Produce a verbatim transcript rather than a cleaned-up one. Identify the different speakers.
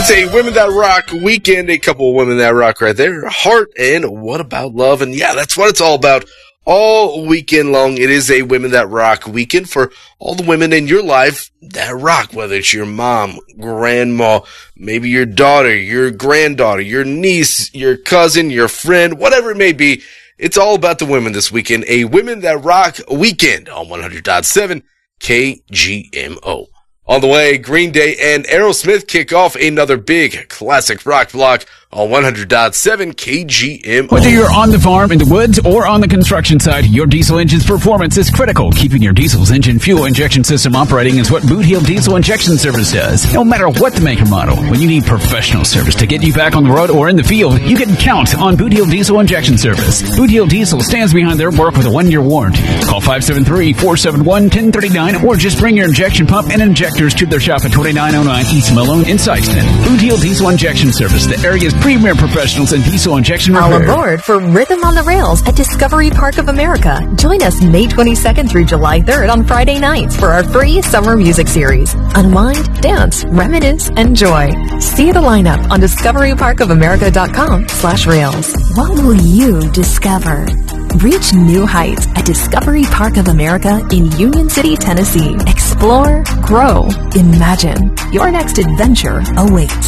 Speaker 1: It's a Women That Rock weekend. A couple of Women That Rock right there. Heart and What About Love? And yeah, that's what it's all about. All weekend long, it is a Women That Rock weekend for all the women in your life that rock, whether it's your mom, grandma, maybe your daughter, your granddaughter, your niece, your cousin, your friend, whatever it may be. It's all about the women this weekend. A Women That Rock weekend on one hundred point seven K G M O. On the way, Green Day and Aerosmith kick off another big classic rock block on one hundred point seven K G M O.
Speaker 2: Whether you're on the farm, in the woods, or on the construction site, your diesel engine's performance is critical. Keeping your diesel's engine fuel injection system operating is what Boot Heel Diesel Injection Service does. No matter what the make or model, when you need professional service to get you back on the road or in the field, you can count on Boot Heel Diesel Injection Service. Boot Heel Diesel stands behind their work with a one-year warranty. Call five seven three, four seven one, one zero three nine or just bring your injection pump and injectors to their shop at twenty-nine oh nine East Malone in Sykeston. Boot Heel Diesel Injection Service, the area's premier professionals in diesel injection repair.
Speaker 3: All aboard for Rhythm on the Rails at Discovery Park of America. Join us May twenty-second through July third on Friday nights for our free summer music series. Unwind, dance, reminisce, enjoy. See the lineup on discovery park of america dot com slash rails. What will you discover? Reach new heights at Discovery Park of America in Union City, Tennessee. Explore, grow, imagine. Your next adventure awaits.